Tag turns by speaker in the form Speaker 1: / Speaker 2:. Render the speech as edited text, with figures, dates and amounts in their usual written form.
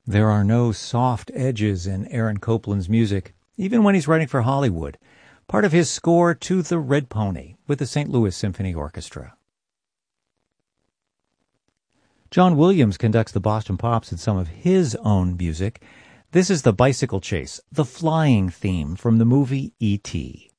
Speaker 1: There are no soft edges in Aaron Copland's music, even when he's writing for Hollywood. Part of his score to The Red Pony with the St. Louis Symphony Orchestra. John Williams conducts the Boston Pops in some of his own music. This is the Bicycle Chase, the flying theme from the movie E.T.